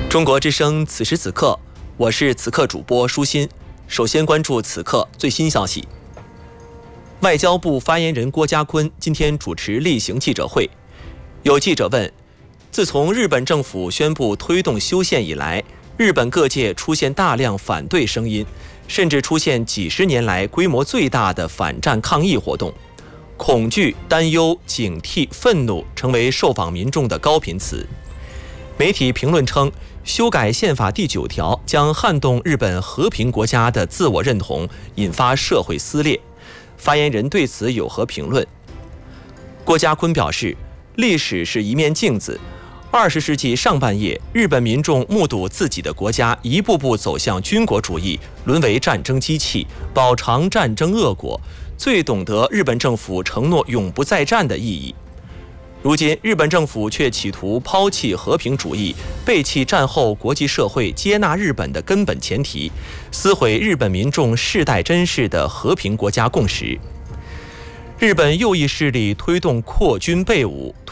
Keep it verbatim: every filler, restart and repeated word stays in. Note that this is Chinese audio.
中国之声此时此刻，我是此刻主播舒心。首先关注此刻最新消息。外交部发言人郭家坤今天主持例行记者会，有记者问：自从日本政府宣布推动修宪以来，日本各界出现大量反对声音，甚至出现几十年来规模最大的反战抗议活动。恐惧、担忧、警惕、愤怒成为受访民众的高频词。媒体评论称，修改宪法第九条将撼动日本和平国家的自我认同，引发社会撕裂。发言人对此有何评论？郭家坤表示，历史是一面镜子。二十世纪上半叶，日本民众目睹自己的国家一步步走向军国主义，沦为战争机器，饱尝战争恶果，最懂得日本政府承诺永不再战的意义。如今，日本政府却企图抛弃和平主义，背弃战后国际社会接纳日本的根本前提，撕毁日本民众世代珍视的和平国家共识。日本右翼势力推动扩军备武，